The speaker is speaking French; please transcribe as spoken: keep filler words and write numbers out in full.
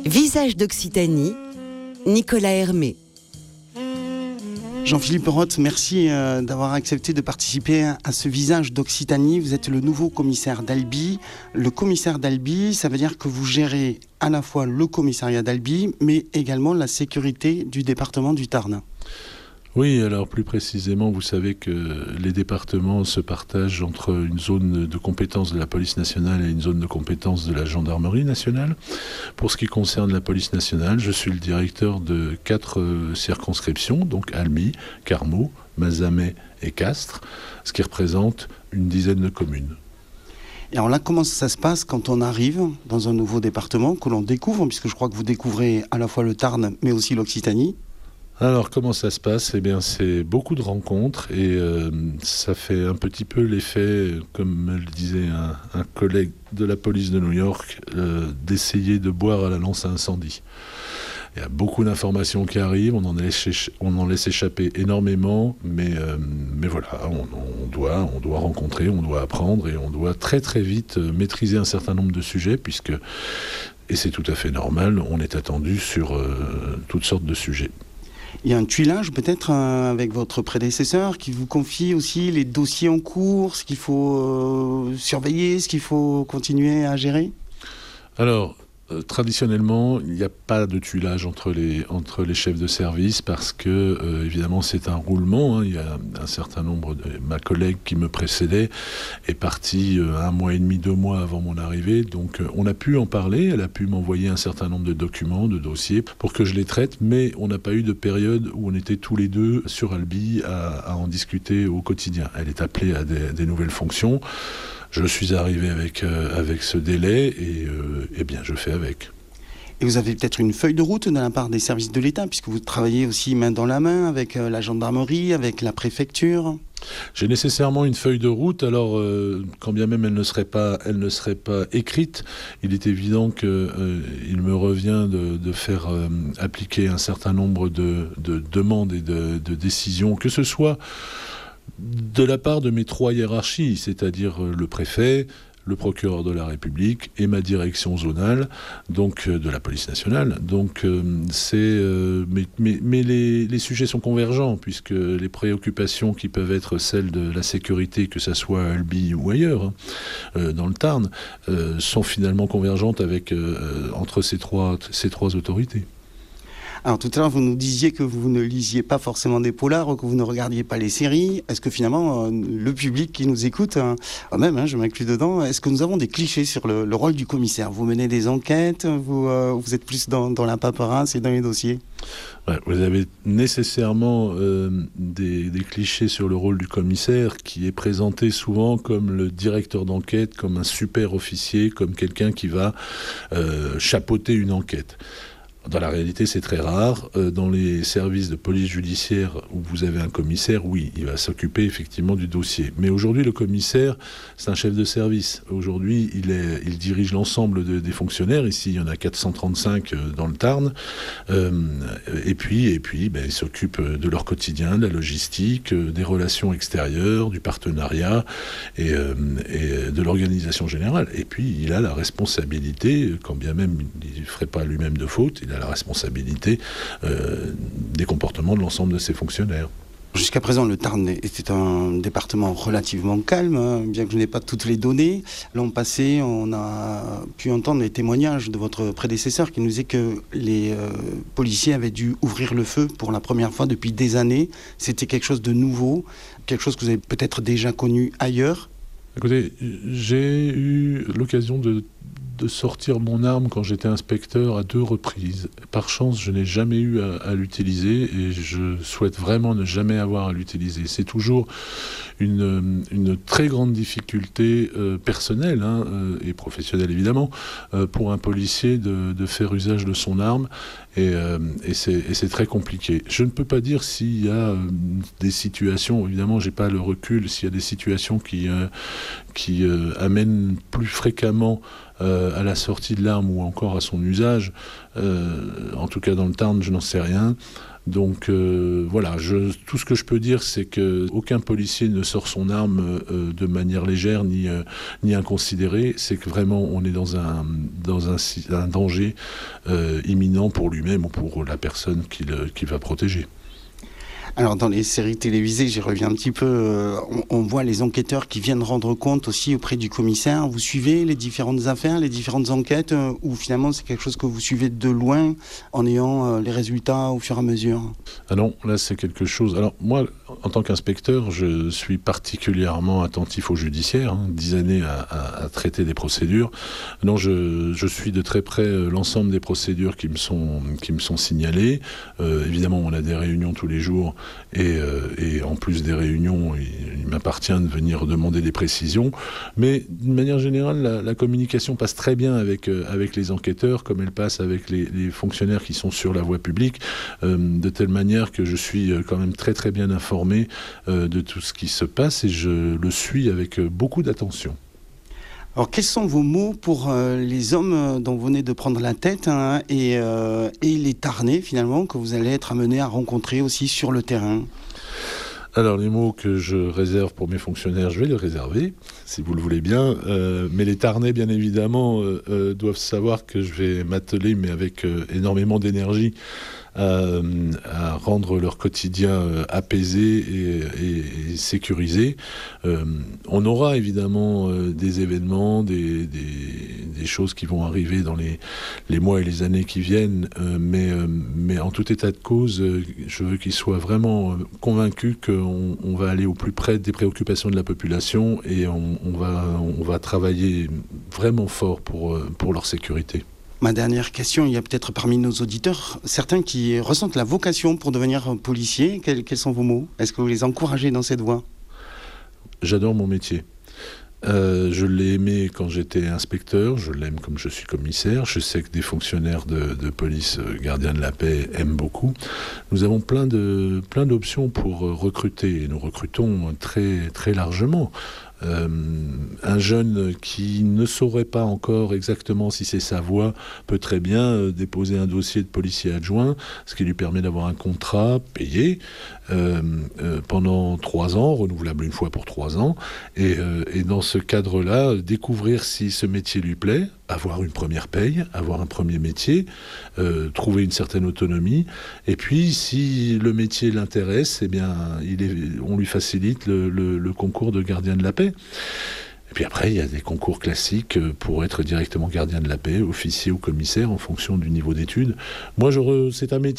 Visage d'Occitanie, Nicolas Hermé. Jean-Philippe Roth, merci euh, d'avoir accepté de participer à ce Visage d'Occitanie. Vous êtes le nouveau commissaire d'Albi. Le commissaire d'Albi, ça veut dire que vous gérez à la fois le commissariat d'Albi, mais également la sécurité du département du Tarn. Oui, alors plus précisément, vous savez que les départements se partagent entre une zone de compétence de la police nationale et une zone de compétence de la gendarmerie nationale. Pour ce qui concerne la police nationale, je suis le directeur de quatre euh, circonscriptions, donc Albi, Carmaux, Mazamet et Castres, ce qui représente une dizaine de communes. Et alors là, comment ça se passe quand on arrive dans un nouveau département que l'on découvre, puisque je crois que vous découvrez à la fois le Tarn, mais aussi l'Occitanie? Alors, comment ça se passe ? Eh bien, c'est beaucoup de rencontres et euh, ça fait un petit peu l'effet, comme me le disait un, un collègue de la police de New York, euh, d'essayer de boire à la lance à incendie. Il y a beaucoup d'informations qui arrivent, on en laisse, on en laisse échapper énormément, mais, euh, mais voilà, on, on, doit, on doit rencontrer, on doit apprendre et on doit très très vite maîtriser un certain nombre de sujets, puisque, et c'est tout à fait normal, on est attendu sur euh, toutes sortes de sujets. Il y a un tuilage peut-être euh, avec votre prédécesseur qui vous confie aussi les dossiers en cours, ce qu'il faut euh, surveiller, ce qu'il faut continuer à gérer ? Alors, euh, traditionnellement, il n'y a pas de tuilage entre les, entre les chefs de service parce que, euh, évidemment, c'est un roulement. Hein. Il y a un certain nombre de... Ma collègue qui me précédait est partie euh, un mois et demi, deux mois avant mon arrivée. Donc, euh, on a pu en parler. Elle a pu m'envoyer un certain nombre de documents, de dossiers pour que je les traite. Mais on n'a pas eu de période où on était tous les deux sur Albi à, à en discuter au quotidien. Elle est appelée à des, des nouvelles fonctions. Je suis arrivé avec, euh, avec ce délai et euh, eh bien, je fais avec. Et vous avez peut-être une feuille de route de la part des services de l'État, puisque vous travaillez aussi main dans la main avec euh, la gendarmerie, avec la préfecture. J'ai nécessairement une feuille de route, alors euh, quand bien même elle ne serait pas, elle ne serait pas écrite, il est évident qu'il euh, me revient de, de faire euh, appliquer un certain nombre de, de demandes et de, de décisions, que ce soit de la part de mes trois hiérarchies, c'est-à-dire le préfet, le procureur de la République et ma direction zonale, donc euh, de la police nationale. Donc, euh, c'est, euh, mais mais, mais les, les sujets sont convergents, puisque les préoccupations qui peuvent être celles de la sécurité, que ça soit à Albi ou ailleurs, hein, euh, dans le Tarn, euh, sont finalement convergentes avec, euh, entre ces trois, ces trois autorités. Alors tout à l'heure, vous nous disiez que vous ne lisiez pas forcément des polars, que vous ne regardiez pas les séries. Est-ce que finalement, euh, le public qui nous écoute, hein, même, hein, je m'inclus dedans, est-ce que nous avons des clichés sur le, le rôle du commissaire ? Vous menez des enquêtes, vous, euh, vous êtes plus dans, dans la paperasse et dans les dossiers ? Ouais, vous avez nécessairement euh, des, des clichés sur le rôle du commissaire qui est présenté souvent comme le directeur d'enquête, comme un super officier, comme quelqu'un qui va euh, chapeauter une enquête. Dans la réalité, c'est très rare. Euh, dans les services de police judiciaire où vous avez un commissaire, oui, il va s'occuper effectivement du dossier. Mais aujourd'hui, le commissaire, c'est un chef de service. Aujourd'hui, il, est, il dirige l'ensemble de, des fonctionnaires. Ici, il y en a quatre cent trente-cinq euh, dans le Tarn. Euh, et puis, et puis ben, il s'occupe de leur quotidien, de la logistique, euh, des relations extérieures, du partenariat et, euh, et de l'organisation générale. Et puis, il a la responsabilité, quand bien même il ne ferait pas lui-même de faute, il a la responsabilité euh, des comportements de l'ensemble de ses fonctionnaires. Jusqu'à présent, le Tarn était un département relativement calme, hein, bien que je n'ai pas toutes les données. L'an passé, on a pu entendre les témoignages de votre prédécesseur qui nous disait que les euh, policiers avaient dû ouvrir le feu pour la première fois depuis des années. C'était quelque chose de nouveau, quelque chose que vous avez peut-être déjà connu ailleurs. Écoutez, j'ai eu l'occasion de de sortir mon arme quand j'étais inspecteur à deux reprises. Par chance, je n'ai jamais eu à, à l'utiliser et je souhaite vraiment ne jamais avoir à l'utiliser. C'est toujours une, une très grande difficulté euh, personnelle hein, euh, et professionnelle évidemment euh, pour un policier de, de faire usage de son arme et, euh, et, c'est, et c'est très compliqué. Je ne peux pas dire s'il y a euh, des situations, évidemment j'ai pas le recul, s'il y a des situations qui, euh, qui euh, amène plus fréquemment euh, à la sortie de l'arme ou encore à son usage. Euh, en tout cas dans le Tarn, je n'en sais rien. Donc euh, voilà, je, tout ce que je peux dire, c'est qu'aucun policier ne sort son arme euh, de manière légère ni, euh, ni inconsidérée. C'est que vraiment on est dans un, dans un, un danger euh, imminent pour lui-même ou pour la personne qu'il, qu'il va protéger. Alors dans les séries télévisées, j'y reviens un petit peu, euh, on, on voit les enquêteurs qui viennent rendre compte aussi auprès du commissaire. Vous suivez les différentes affaires, les différentes enquêtes, euh, ou finalement c'est quelque chose que vous suivez de loin en ayant euh, les résultats au fur et à mesure? Ah non, là c'est quelque chose... Alors moi, en tant qu'inspecteur, je suis particulièrement attentif au judiciaire, hein, dix années à, à, à traiter des procédures. Non, je, je suis de très près l'ensemble des procédures qui me sont, qui me sont signalées. Euh, évidemment, on a des réunions tous les jours. Et, euh, et en plus des réunions, il, il m'appartient de venir demander des précisions. Mais d'une manière générale, la, la communication passe très bien avec, euh, avec les enquêteurs, comme elle passe avec les, les fonctionnaires qui sont sur la voie publique, euh, de telle manière que je suis quand même très très bien informé euh, de tout ce qui se passe et je le suis avec beaucoup d'attention. Alors, quels sont vos mots pour euh, les hommes dont vous venez de prendre la tête hein, et, euh, et les Tarnais, finalement, que vous allez être amenés à rencontrer aussi sur le terrain? Alors, les mots que je réserve pour mes fonctionnaires, je vais les réserver, si vous le voulez bien. Euh, mais les Tarnais, bien évidemment, euh, euh, doivent savoir que je vais m'atteler, mais avec euh, énormément d'énergie, à, à rendre leur quotidien euh, apaisé et, et, et sécurisé. Euh, on aura évidemment euh, des événements, des, des, des choses qui vont arriver dans les, les mois et les années qui viennent, euh, mais, euh, mais en tout état de cause, euh, je veux qu'ils soient vraiment convaincus qu'on on va aller au plus près des préoccupations de la population et on, on, va, on va travailler vraiment fort pour, pour leur sécurité. Ma dernière question, il y a peut-être parmi nos auditeurs certains qui ressentent la vocation pour devenir policier. Quels, quels sont vos mots? Est-ce que vous les encouragez dans cette voie? J'adore mon métier. Euh, je l'ai aimé quand j'étais inspecteur, je l'aime comme je suis commissaire. Je sais que des fonctionnaires de, de police, euh, gardiens de la paix, aiment beaucoup. Nous avons plein de, plein d'options pour euh, recruter et nous recrutons très, très largement. Euh, un jeune qui ne saurait pas encore exactement si c'est sa voie peut très bien euh, déposer un dossier de policier adjoint, ce qui lui permet d'avoir un contrat payé euh, euh, pendant trois ans, renouvelable une fois pour trois ans, et, euh, et dans ce cadre-là, découvrir si ce métier lui plaît, avoir une première paye, avoir un premier métier, euh, trouver une certaine autonomie, et puis si le métier l'intéresse, eh bien, il est, on lui facilite le, le, le concours de gardien de la paix. Et puis après, il y a des concours classiques pour être directement gardien de la paix, officier ou commissaire, en fonction du niveau d'études. Moi, je re... c'est un métier